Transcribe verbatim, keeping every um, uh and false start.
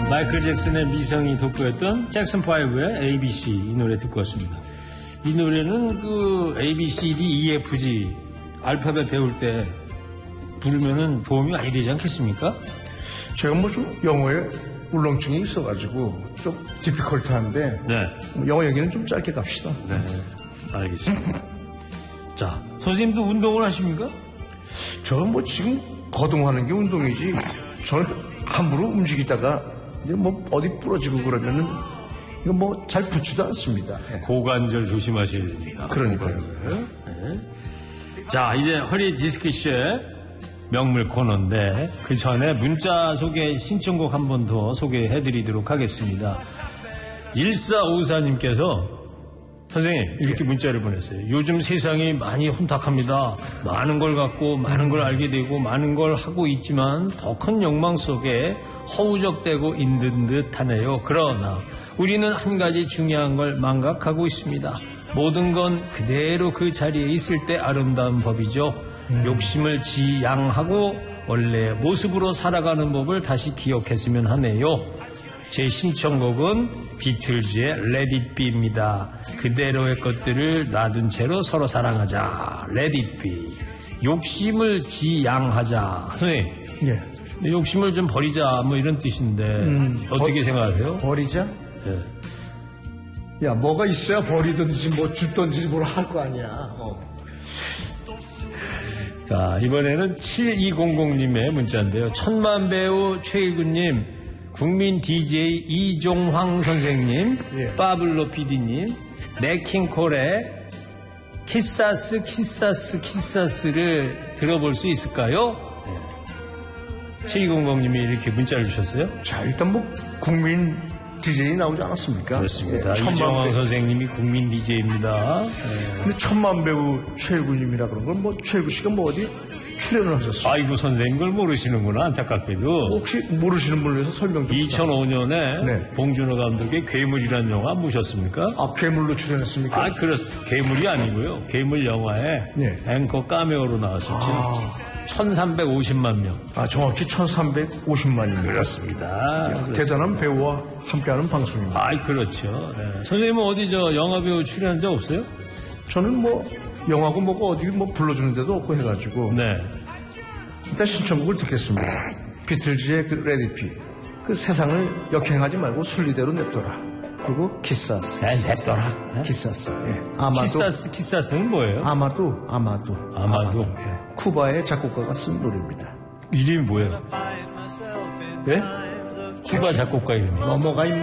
마이클 잭슨의 미성이 돋보였던 잭슨 파이브의 에이비씨 이 노래 듣고 왔습니다. 이 노래는 그 에이 비 씨 디 이 에프 지 알파벳 배울 때 부르면은 도움이 많이 되지 않겠습니까? 제가 뭐 좀 영어에 울렁증이 있어가지고 좀 디피컬트한데 네. 영어 얘기는 좀 짧게 갑시다. 네, 알겠습니다. 자, 선생님도 운동을 하십니까? 저는 뭐 지금 거동하는 게 운동이지 저는 함부로 움직이다가 이제 뭐 어디 부러지고 그러면은 이거 뭐 잘 붙지도 않습니다. 네. 고관절 조심하셔야 됩니다. 그러니까요. 네. 자, 이제 허리 디스크쇼의 명물 코너인데 그 전에 문자 소개 신청곡 한 번 더 소개해드리도록 하겠습니다. 일사오사님께서 선생님 이렇게 문자를 보냈어요. 요즘 세상이 많이 혼탁합니다. 많은 걸 갖고 많은 걸 알게 되고 많은 걸 하고 있지만 더 큰 욕망 속에 허우적대고 있는 듯하네요. 그러나 우리는 한 가지 중요한 걸 망각하고 있습니다. 모든 건 그대로 그 자리에 있을 때 아름다운 법이죠. 음. 욕심을 지양하고 원래 모습으로 살아가는 법을 다시 기억했으면 하네요. 제 신청곡은 비틀즈의 Let It Be입니다. 그대로의 것들을 놔둔 채로 서로 사랑하자. Let It Be. 욕심을 지양하자. 선생님. 예. 욕심을 좀 버리자. 뭐 이런 뜻인데 음, 어떻게 버, 생각하세요? 버리자? 예. 야, 뭐가 있어야 버리든지 뭐 줍든지 뭘 할 거 아니야. 어. 자, 이번에는 칠이공공님의 문자인데요. 천만 배우 최일구님, 국민 디제이 이종황 선생님, 예. 파블로 피디님, 네킹콜의 키사스 키사스 키사스를 들어볼 수 있을까요? 네. 칠이공공님이 이렇게 문자를 주셨어요. 자, 일단 뭐 국민 디제이 나오지 않았습니까? 그렇습니다. 예, 이종황 선생님이 국민 디제이입니다. 네. 근데 천만 배우 최일구님이라 그런 건 뭐 최일구 씨가 뭐 어디 출연을 하셨어요? 아이고 선생님 걸 모르시는구나. 안타깝게도. 혹시 모르시는 분을 위해서 설명 좀 이천오년에 네. 봉준호 감독의 괴물이라는 영화 보셨습니까? 아, 괴물로 출연했습니까? 아, 그렇 괴물이 아니고요. 괴물 영화에 네. 앵커 카메오로 나왔었죠. 아. 천삼백오십만 명. 아, 정확히 천삼백오십만입니다. 그렇습니다. 야, 대단한 배우와 함께하는 방송입니다. 아, 그렇죠. 네. 선생님은 어디 저 영화 배우 출연한 적 없어요? 저는 뭐 영화고 뭐고 어디 뭐 불러주는 데도 없고 해가지고. 네. 일단 신청곡을 듣겠습니다. 비틀즈의 그 레디피. 그 세상을 역행하지 말고 순리대로 냅둬라. 그리고 키사스. 네, 냅둬라. 네? 키사스. 예. 아마도. 키사스, 키사스는 뭐예요? 아마도, 아마도. 아마도. 예. 쿠바의 작곡가가 쓴 노래입니다. 이름이 뭐예요? 예? 쿠바 작곡가 이름이. 넘어가